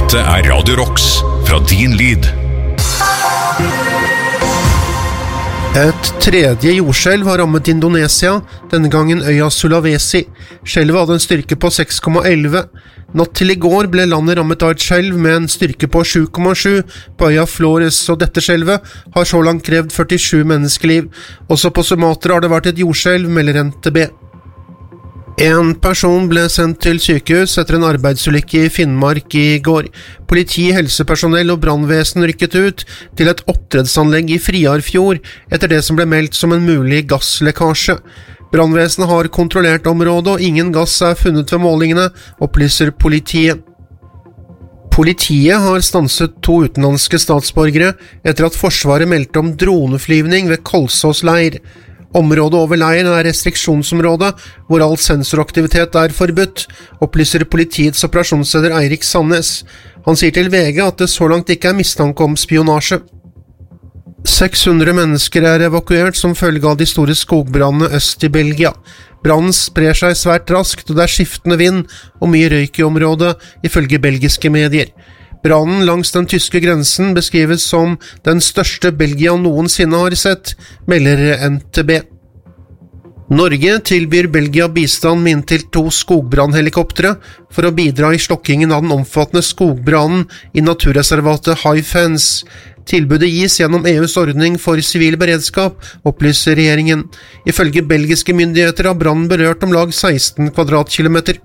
Dette Radio Rocks fra din lyd. Et tredje jordskjelv har rammet Indonesia, denne gangen øya Sulawesi. Skjelvet hadde en styrke på 6,11. Natt til i går ble landet rammet av et skjelv med en styrke på 7,7 på øya Flores, og dette skjelvet har så langt krevd 47 menneskeliv. Også på Sumatra har det vært et jordskjelv, melder NTB. En person ble sendt til sykehus etter en arbeidsulykke i Finnmark i går. Politi, helsepersonell og brannvesen rykket ut til et oppdrettsanlegg i Friarfjord etter det som ble meldt som en mulig gasslekkasje. Brannvesenet har kontrollert området, og ingen gass er funnet ved målingene, opplyser politiet. Politiet har stanset 2 utenlandske statsborgere etter at Forsvaret meldte om droneflyvning ved Kolsås leir. Området over leiren er restriksjonsområde, hvor all sensoraktivitet er forbudt, opplyser politiets operasjonsleder Eirik Sandnes. Han sier til VG at det så langt ikke er mistanke om spionasje. 600 mennesker er evakuert som følge av de store skogbrannene øst i Belgia. Brannen sprer seg svært raskt, og det er skiftende vind og mye røyk i området, ifølge belgiske medier. Brannen langs den tyske grensen beskrives som den største Belgia noensinne har sett, melder NTB. Norge tilbyr Belgia bistand med inntil 2 skogbrannhelikoptre for å bidra i slokkingen av den omfattende skogbrannen i naturreservatet High Fence. Tilbudet gis gjennom EUs ordning for sivil beredskap, opplyser regjeringen. Ifølge belgiske myndigheter har brannen berørt om lag 16 kvadratkilometer.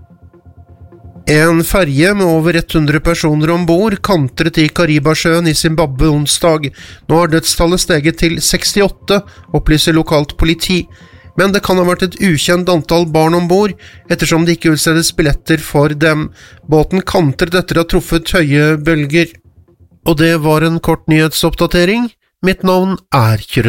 En ferje med over 100 personer ombord kantret i Karibasjøen i Zimbabwe onsdag. Nå har dødstallet steget til 68, opplyser lokalt politi. Men det kan ha vært et ukjent antall barn ombord, ettersom det ikke utstedes billetter for dem. Båten kantret etter å ha truffet høye bølger. Og det var en kort nyhetsoppdatering. Mitt navn er Kyrre.